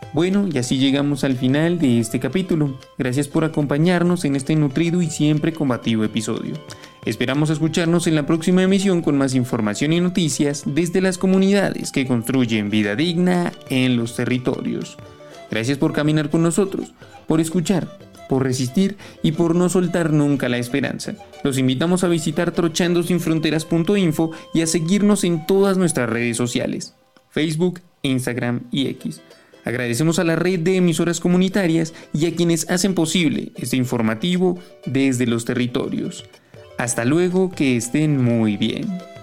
Bueno, y así llegamos al final de este capítulo. Gracias por acompañarnos en este nutrido y siempre combativo episodio. Esperamos escucharnos en la próxima emisión con más información y noticias desde las comunidades que construyen vida digna en los territorios. Gracias por caminar con nosotros, por escuchar, por resistir y por no soltar nunca la esperanza. Los invitamos a visitar trochandosinfronteras.info y a seguirnos en todas nuestras redes sociales, Facebook, Instagram y X. Agradecemos a la red de emisoras comunitarias y a quienes hacen posible este informativo desde los territorios. Hasta luego, que estén muy bien.